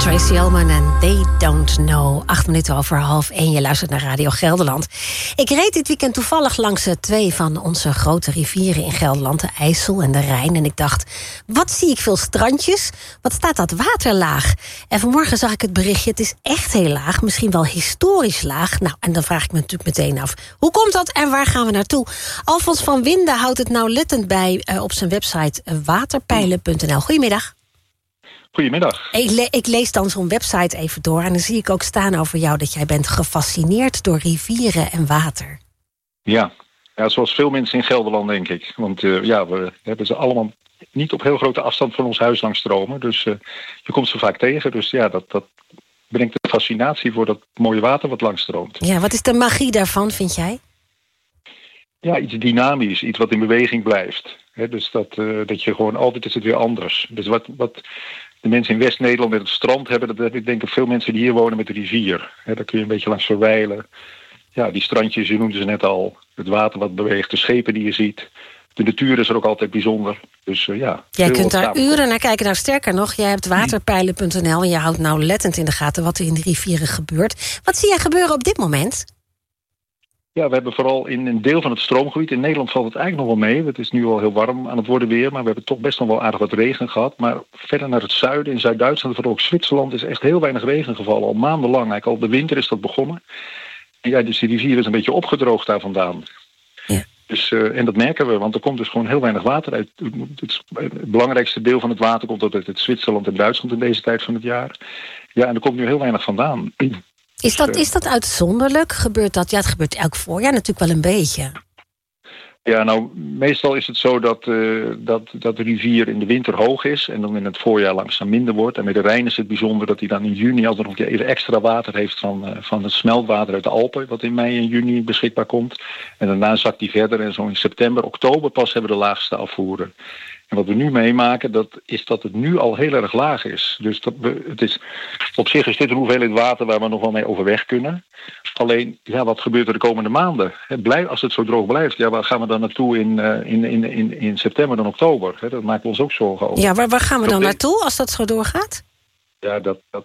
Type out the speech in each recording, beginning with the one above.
Tracy Ullman en They Don't Know. 1:08. Je luistert naar Radio Gelderland. Ik reed dit weekend toevallig langs 2 van onze grote rivieren in Gelderland, de IJssel en de Rijn. En ik dacht, wat zie ik veel strandjes? Wat staat dat water laag? En vanmorgen zag ik het berichtje, het is echt heel laag, misschien wel historisch laag. Nou, en dan vraag ik me natuurlijk meteen af, hoe komt dat en waar gaan we naartoe? Alfons van Winden houdt het nauwlettend bij op zijn website waterpeilen.nl. Goedemiddag. Goedemiddag. Ik lees dan zo'n website even door en dan zie ik ook staan over jou dat jij bent gefascineerd door rivieren en water. Ja, zoals veel mensen in Gelderland, denk ik. Want we hebben ze allemaal niet op heel grote afstand van ons huis langs stromen. Dus je komt ze vaak tegen. Dus ja, dat brengt de fascinatie voor dat mooie water wat langs stroomt. Ja, wat is de magie daarvan, vind jij? Ja, iets dynamisch, iets wat in beweging blijft. Dus dat je gewoon altijd is het weer anders. Dus wat de mensen in West-Nederland met het strand hebben, dat heb ik denk ik veel mensen die hier wonen met de rivier. Daar kun je een beetje langs verwijlen. Ja, die strandjes, je noemde ze net al. Het water wat beweegt, de schepen die je ziet. De natuur is er ook altijd bijzonder. Dus jij kunt daar uren naar kijken. Nou, sterker nog, jij hebt waterpeilen.nl en je houdt nauwlettend in de gaten wat er in de rivieren gebeurt. Wat zie jij gebeuren op dit moment? Ja, we hebben vooral in een deel van het stroomgebied. In Nederland valt het eigenlijk nog wel mee. Het is nu al heel warm aan het worden weer. Maar we hebben toch best nog wel aardig wat regen gehad. Maar verder naar het zuiden, in Zuid-Duitsland, vooral ook Zwitserland, is echt heel weinig regen gevallen. Al maandenlang. Eigenlijk al de winter is dat begonnen. En ja, dus die rivier is een beetje opgedroogd daar vandaan. Ja. Dus, en dat merken we, want er komt dus gewoon heel weinig water uit. Het belangrijkste deel van het water komt uit het Zwitserland en Duitsland in deze tijd van het jaar. Ja, en er komt nu heel weinig vandaan. Is dat uitzonderlijk? Gebeurt dat? Ja, het gebeurt elk voorjaar natuurlijk wel een beetje. Ja, nou, meestal is het zo dat de rivier in de winter hoog is en dan in het voorjaar langzaam minder wordt. En met de Rijn is het bijzonder dat hij dan in juni altijd nog even extra water heeft van het smeltwater uit de Alpen, wat in mei en juni beschikbaar komt. En daarna zakt hij verder en zo in september, oktober pas hebben we de laagste afvoeren. En wat we nu meemaken, is dat het nu al heel erg laag is. Dus op zich is dit een hoeveelheid water waar we nog wel mee overweg kunnen. Alleen, ja, wat gebeurt er de komende maanden? Als het zo droog blijft, ja, waar gaan we dan naartoe in september en oktober? Dat maken we ons ook zorgen over. Ja, waar gaan we dan naartoe als dat zo doorgaat? Ja,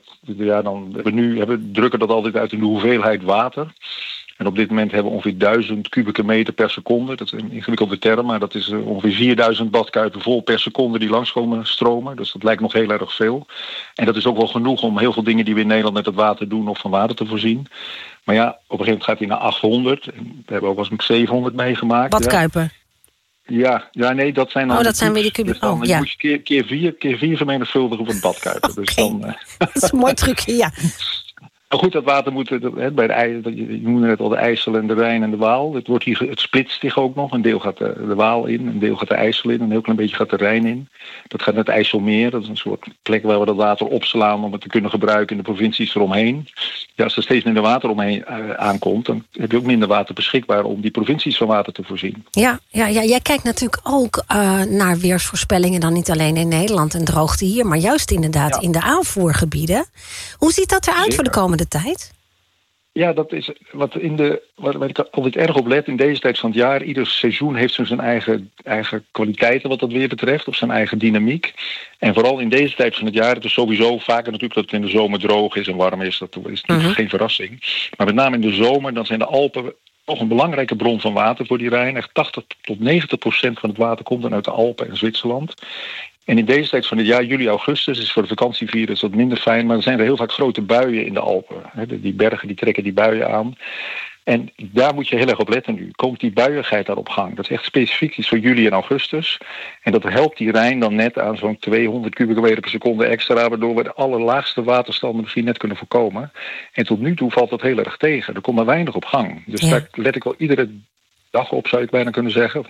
we drukken dat altijd uit in de hoeveelheid water. En op dit moment hebben we ongeveer 1000 kubieke meter per seconde. Dat is een ingewikkelde term, maar dat is ongeveer 4000 badkuipen vol per seconde die langskomen stromen. Dus dat lijkt nog heel erg veel. En dat is ook wel genoeg om heel veel dingen die we in Nederland met het water doen nog van water te voorzien. Maar ja, op een gegeven moment gaat hij naar 800. We hebben ook wel eens met 700 meegemaakt. Badkuipen? Ja, nee, dat zijn dan... Oh, dat zijn weer de kubieke... Dus dan moet je keer vier vermenigvuldigen op een badkuipen. Okay. Dus dan, dat is een mooi trucje, ja. Nou goed, dat water moet bij je noemde net al de IJssel en de Rijn en de Waal. Het splitst zich ook nog. Een deel gaat de Waal in, een deel gaat de IJssel in, een heel klein beetje gaat de Rijn in. Dat gaat naar het IJsselmeer. Dat is een soort plek waar we dat water opslaan om het te kunnen gebruiken in de provincies eromheen. Ja, als er steeds minder water omheen aankomt, dan heb je ook minder water beschikbaar om die provincies van water te voorzien. Ja, jij kijkt natuurlijk ook naar weersvoorspellingen, dan niet alleen in Nederland en droogte hier, maar juist inderdaad in de aanvoergebieden. Hoe ziet dat eruit voor de komende tijd? Ja, dat is waar ik altijd erg op let in deze tijd van het jaar. Ieder seizoen heeft zijn eigen kwaliteiten wat dat weer betreft, of zijn eigen dynamiek. En vooral in deze tijd van het jaar, het is sowieso vaker natuurlijk dat het in de zomer droog is en warm is. Dat is natuurlijk geen verrassing. Maar met name in de zomer, dan zijn de Alpen nog een belangrijke bron van water voor die Rijn. Echt 80 tot 90% van het water komt dan uit de Alpen en Zwitserland. En in deze tijd van het jaar, juli, augustus, is voor de vakantievirus wat minder fijn. Maar er zijn er heel vaak grote buien in de Alpen. Die bergen die trekken die buien aan. En daar moet je heel erg op letten nu. Komt die buiigheid daar op gang? Dat is echt specifiek iets voor juli en augustus. En dat helpt die Rijn dan net aan zo'n 200 kubieke meter per seconde extra, waardoor we de allerlaagste waterstanden misschien net kunnen voorkomen. En tot nu toe valt dat heel erg tegen. Er komt maar weinig op gang. Dus daar let ik wel iedere dag op, zou ik bijna kunnen zeggen.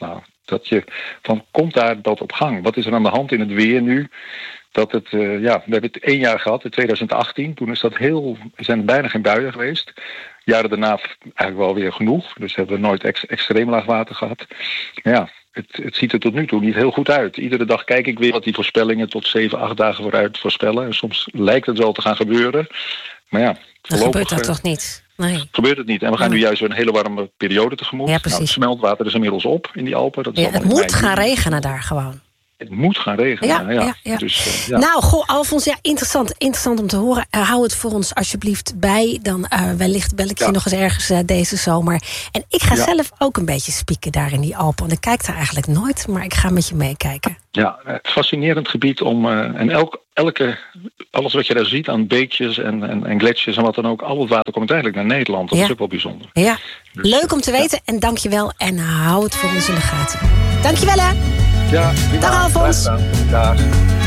Komt daar dat op gang? Wat is er aan de hand in het weer nu? We hebben het 1 jaar gehad, in 2018. Toen zijn er bijna geen buien geweest. Jaren daarna eigenlijk wel weer genoeg. Dus hebben we nooit extreem laag water gehad. Ja, het ziet er tot nu toe niet heel goed uit. Iedere dag kijk ik weer wat die voorspellingen tot 7, 8 dagen vooruit voorspellen. En soms lijkt het wel te gaan gebeuren. Maar ja, dan gebeurt dat toch niet? Nee. Gebeurt het niet. En we gaan nu juist een hele warme periode tegemoet. Ja, precies. Het smeltwater is inmiddels op in die Alpen. Dat is het moet gaan regenen daar gewoon. Het moet gaan regenen. Ja. Dus, Nou, goh, Alfons, interessant om te horen. Hou het voor ons alsjeblieft bij. Dan wellicht bel ik je nog eens ergens deze zomer. En ik ga zelf ook een beetje spieken daar in die Alpen. Want ik kijk daar eigenlijk nooit, maar ik ga met je meekijken. Ja, fascinerend gebied om... alles wat je daar ziet aan beekjes en gletsjers en wat dan ook... al het water komt eigenlijk naar Nederland. Dat is ook wel bijzonder. Ja, dus, leuk om te weten. En dank je wel. En hou het voor ons in de gaten. Dank je wel, hè. Ja, dag Alfons. Dag.